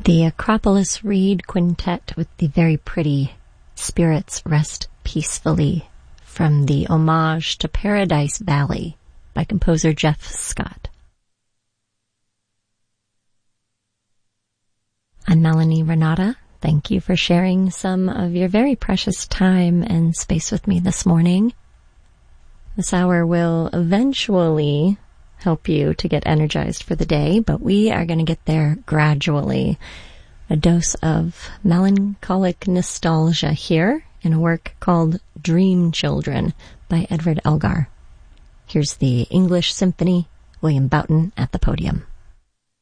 The Acropolis Reed Quintet with the very pretty Spirits Rest Peacefully from the Homage to Paradise Valley by composer Jeff Scott. I'm Melanie Renata. Thank you for sharing some of your very precious time and space with me this morning. This hour will eventually help you to get energized for the day, but we are going to get there gradually. A dose of melancholic nostalgia here in a work called Dream Children by Edward Elgar. Here's the English Symphony, William Boughton at the podium.